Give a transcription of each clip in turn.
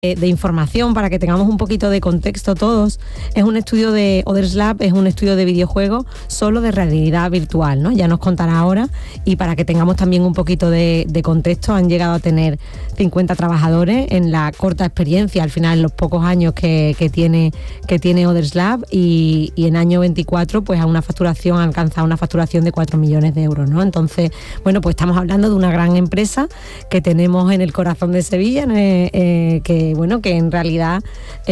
de información para que tengamos un poquito de contexto todos. Es un estudio de Others Lab, es un estudio de videojuegos solo de realidad virtual, ¿no? Ya nos contará ahora, y para que tengamos también un poquito de contexto, han llegado a tener 50 trabajadores en la corta experiencia, al final en los pocos años que tiene Others Lab, y en año 24 pues ha alcanzado una facturación de 4 millones de euros, ¿no? Entonces, bueno, pues estamos hablando de una gran empresa que tenemos en el corazón de Sevilla, que en realidad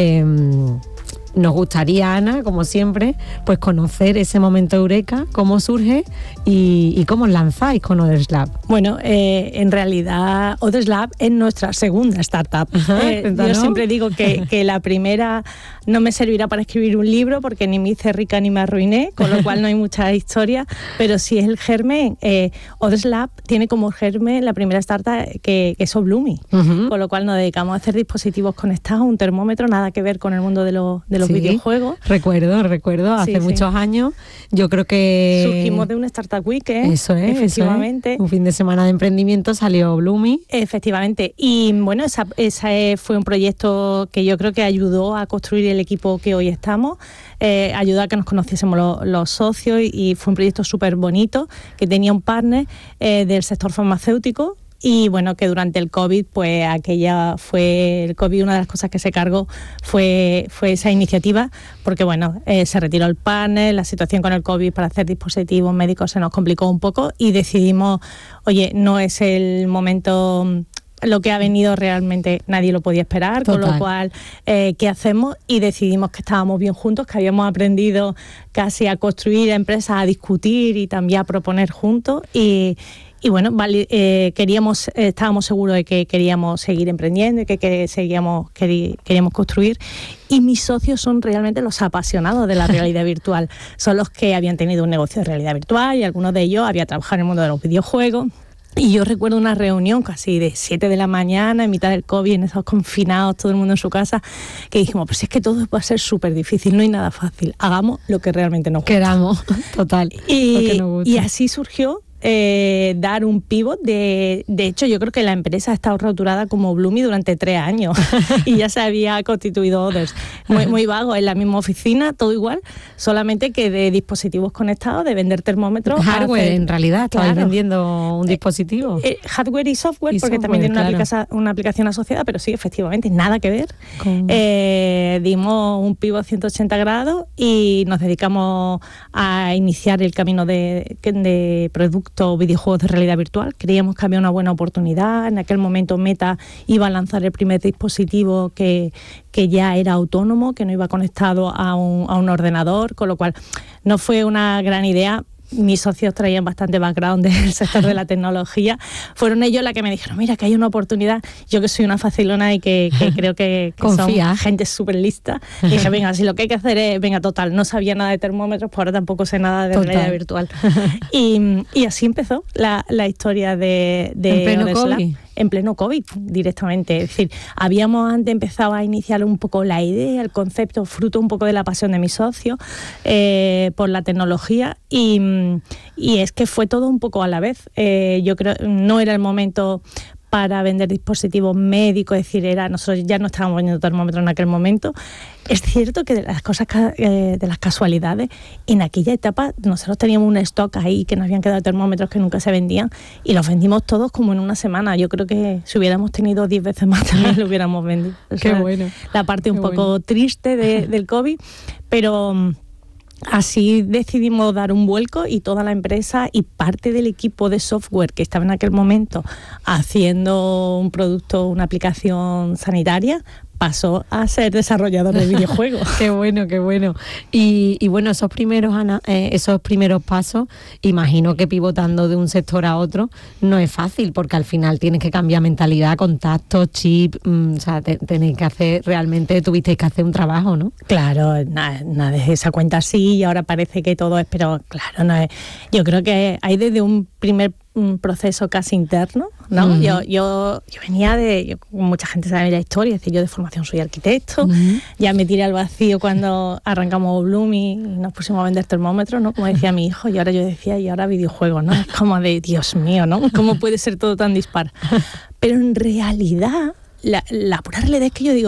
nos gustaría, Ana, como siempre, pues conocer ese momento eureka, cómo surge y cómo os lanzáis con Others Lab. Bueno, en realidad Others Lab es nuestra segunda startup. Yo siempre digo que la primera no me servirá para escribir un libro porque ni me hice rica ni me arruiné, con lo cual no hay mucha historia, pero sí es el germen. Others Lab tiene como germen la primera startup que es Oblumi, con lo cual nos dedicamos a hacer dispositivos conectados, un termómetro, nada que ver con el mundo de los videojuegos. Recuerdo, hace muchos años. Yo creo que surgimos de una Startup Week, eso es, efectivamente. Un fin de semana de emprendimiento salió Oblumi. Efectivamente. Y bueno, esa fue un proyecto que yo creo que ayudó a construir el equipo que hoy estamos, ayudó a que nos conociésemos los socios, y fue un proyecto súper bonito que tenía un partner del sector farmacéutico. Y bueno, que durante el COVID, pues una de las cosas que se cargó fue esa iniciativa, porque bueno, se retiró el partner, la situación con el COVID para hacer dispositivos médicos se nos complicó un poco y decidimos, oye, no es el momento, lo que ha venido realmente nadie lo podía esperar. Total. Con lo cual, ¿qué hacemos? Y decidimos que estábamos bien juntos, que habíamos aprendido casi a construir empresas, a discutir y también a proponer juntos, y bueno, estábamos seguros de que queríamos seguir emprendiendo y que queríamos construir. Y mis socios son realmente los apasionados de la realidad virtual. Son los que habían tenido un negocio de realidad virtual y algunos de ellos habían trabajado en el mundo de los videojuegos. Y yo recuerdo una reunión casi de 7 de la mañana, en mitad del COVID, en esos confinados, todo el mundo en su casa, que dijimos, pues es que todo va a ser súper difícil, no hay nada fácil, hagamos lo que realmente nos gusta. Queramos, total, lo que nos gusta. Y así surgió dar un pivot. De hecho, yo creo que la empresa ha estado roturada como Oblumi durante 3 años y ya se había constituido Others. Muy vago, en la misma oficina, todo igual, solamente que de dispositivos conectados, de vender termómetros. Hardware, en realidad, estabais vendiendo un dispositivo. Hardware y software, porque también tiene una aplicación asociada, pero sí, efectivamente, nada que ver. Dimos un pivot 180 grados y nos dedicamos a iniciar el camino de producto videojuegos de realidad virtual. Creíamos que había una buena oportunidad. En aquel momento Meta iba a lanzar el primer dispositivo que ya era autónomo, que no iba conectado a un ordenador, con lo cual no fue una gran idea. Mis socios traían bastante background del sector de la tecnología. Fueron ellos las que me dijeron, mira, que hay una oportunidad. Yo que soy una facilona y que creo que son gente súper lista. Y dije, venga, si lo que hay que hacer es, venga, total, no sabía nada de termómetros, pues ahora tampoco sé nada de realidad virtual. Y así empezó la historia de ¿En pleno COVID? En pleno COVID, directamente. Es decir, habíamos antes empezado a iniciar un poco la idea, el concepto, fruto un poco de la pasión de mis socios por la tecnología, y es que fue todo un poco a la vez. Yo creo no era el momento para vender dispositivos médicos, es decir, nosotros ya no estábamos vendiendo termómetros en aquel momento. Es cierto que de las casualidades, en aquella etapa nosotros teníamos un stock ahí que nos habían quedado termómetros que nunca se vendían y los vendimos todos como en una semana. Yo creo que si hubiéramos tenido 10 veces más también lo hubiéramos vendido. Qué bueno. La parte un poco triste del COVID, pero así decidimos dar un vuelco y toda la empresa y parte del equipo de software que estaba en aquel momento haciendo un producto, una aplicación sanitaria, pasó a ser desarrollador de videojuegos. Qué bueno, qué bueno. Y bueno, esos primeros pasos, imagino que pivotando de un sector a otro no es fácil, porque al final tienes que cambiar mentalidad, contactos, chip, o sea, tenéis que hacer, realmente tuvisteis que hacer un trabajo, ¿no? Claro, nada de esa cuenta así y ahora parece que todo es, pero claro, no es. Yo creo que hay desde un primer proceso casi interno, ¿no? Uh-huh. Yo venía mucha gente sabe la historia, es decir, yo de formación soy arquitecto, uh-huh. Ya me tiré al vacío cuando arrancamos Oblumi y nos pusimos a vender termómetros, ¿no? Como decía mi hijo, y ahora yo decía, y ahora videojuegos, ¿no? Es como de, Dios mío, ¿no? ¿Cómo puede ser todo tan dispar? Pero en realidad la pura realidad es que yo digo,